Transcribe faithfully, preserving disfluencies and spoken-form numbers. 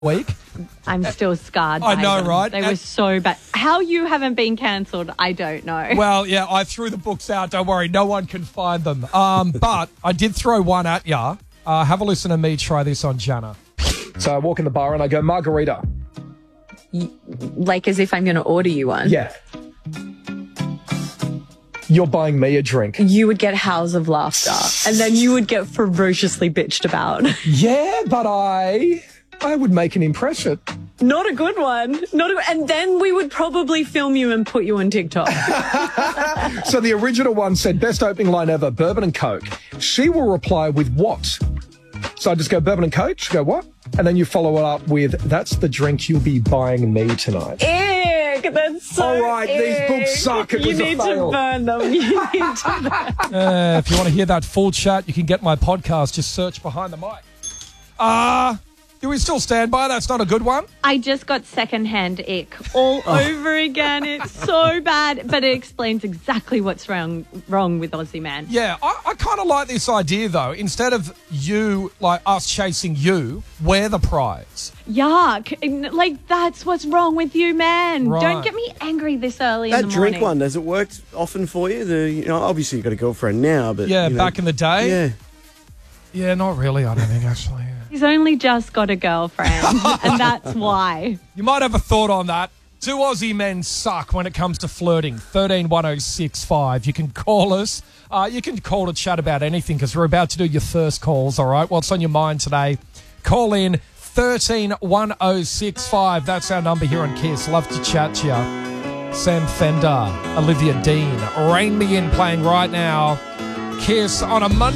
week. I'm still scarred I by know, them. right? They And- were so bad. How you haven't been cancelled, I don't know. Well, yeah, I threw the books out. Don't worry, no one can find them. Um, but I did throw one at ya. Uh, have a listen to me try this on Jana. So I walk in the bar and I go, margarita. Like as if I'm going to order you one. Yeah. You're buying me a drink. You would get howls of laughter, and then you would get ferociously bitched about. Yeah, but I... I would make an impression. Not a good one. Not a, and then we would probably film you and put you on TikTok. So the original one said, best opening line ever, bourbon and Coke. She will reply with what? So I just go, bourbon and Coke? She go, what? And then you follow it up with, that's the drink you'll be buying me tonight. Ick, that's so All right, ick. these books suck. It You was a need fail. to burn them. You need to burn Uh, if you want to hear that full chat, you can get my podcast. Just search Behind the Mic. Ah... Uh, Do we still stand by? That's not a good one. I just got secondhand ick all over again. It's so bad, but it explains exactly what's wrong wrong with Aussie Man. Yeah, I, I kind of like this idea, though. Instead of you, like us chasing you, we're the prize. Yuck. Like, that's what's wrong with you, man. Right. Don't get me angry this early That in the drink morning. one, has it worked often for you? The, you know, obviously you've got a girlfriend now, but... Yeah, you know, back in the day. Yeah. Yeah, not really, I don't think, actually. He's only just got a girlfriend, and that's why. You might have a thought on that. Do Aussie men suck when it comes to flirting? thirteen one oh six five. You can call us. Uh, you can call to chat about anything because we're about to do your first calls, all right? What's on your mind today? Call in thirteen one oh six five. That's our number here on Kiss. Love to chat to you. Sam Fender, Olivia Dean, Rain Me In playing right now. Kiss on a Monday.